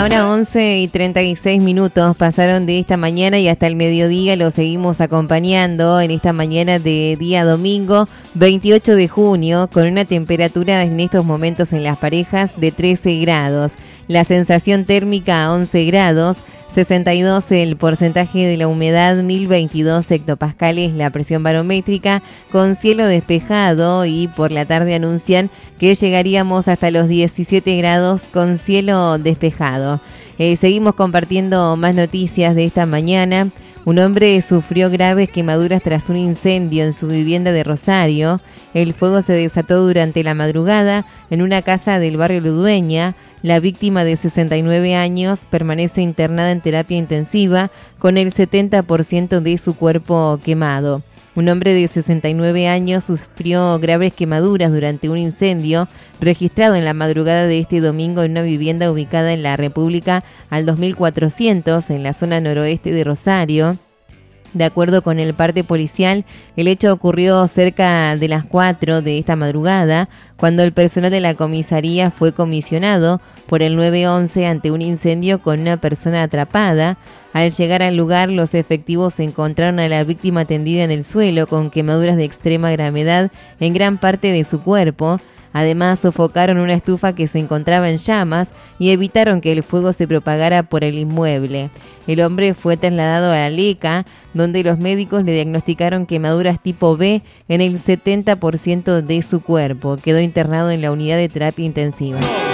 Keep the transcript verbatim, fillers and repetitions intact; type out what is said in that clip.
Ahora once y treinta y seis minutos pasaron de esta mañana y hasta el mediodía lo seguimos acompañando en esta mañana de día domingo veintiocho de junio con una temperatura en estos momentos en las parejas de trece grados. La sensación térmica a once grados, sesenta y dos el porcentaje de la humedad, mil veintidós hectopascales la presión barométrica, con cielo despejado, y por la tarde anuncian que llegaríamos hasta los diecisiete grados con cielo despejado. Eh, seguimos compartiendo más noticias de esta mañana. Un hombre sufrió graves quemaduras tras un incendio en su vivienda de Rosario. El fuego se desató durante la madrugada en una casa del barrio Ludueña. La víctima, de sesenta y nueve años, permanece internada en terapia intensiva con el setenta por ciento de su cuerpo quemado. Un hombre de sesenta y nueve años sufrió graves quemaduras durante un incendio registrado en la madrugada de este domingo en una vivienda ubicada en la República al dos mil cuatrocientos, en la zona noroeste de Rosario. De acuerdo con el parte policial, el hecho ocurrió cerca de las cuatro de esta madrugada, cuando el personal de la comisaría fue comisionado por el nueve once ante un incendio con una persona atrapada. Al llegar al lugar, los efectivos encontraron a la víctima tendida en el suelo con quemaduras de extrema gravedad en gran parte de su cuerpo. Además, sofocaron una estufa que se encontraba en llamas y evitaron que el fuego se propagara por el inmueble. El hombre fue trasladado a la Leca, donde los médicos le diagnosticaron quemaduras tipo B en el setenta por ciento de su cuerpo. Quedó internado en la unidad de terapia intensiva.